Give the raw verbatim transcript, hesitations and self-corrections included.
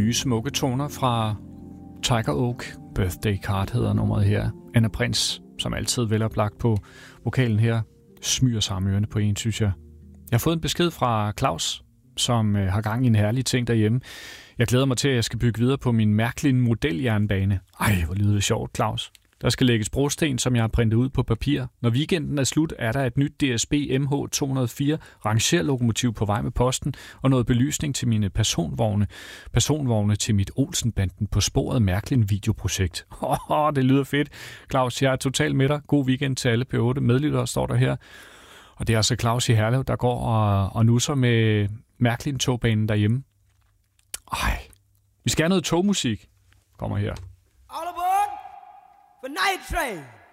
nye smukke toner fra Tiger Oak. Birthday Card hedder nummeret her. Anna Prins, som altid veloplagt på vokalen her, smyger sig om ørerne på en, synes jeg. Jeg har fået en besked fra Claus, som øh, har gang i en herlig ting derhjemme. Jeg glæder mig til, at jeg skal bygge videre på min mærkelige modeljernbane. Ej, hvor lyder det sjovt, Claus. Der skal lægges brosten, som jeg har printet ud på papir. Når weekenden er slut, er der et nyt D S B M H to hundrede og fire rangerlokomotiv på vej med posten, og noget belysning til mine personvogne. Personvogne til mit Olsenbanden på sporet mærkeligt videoprojekt. Oh, det lyder fedt. Claus, jeg er totalt med dig. God weekend til alle P otte medlyttere, står der her. Og det er altså Claus i Herlev, der går og, og nusser med mærkeligt togbanen derhjemme. Ej, vi skal have noget togmusik. Kommer her. All aboard for Night Train.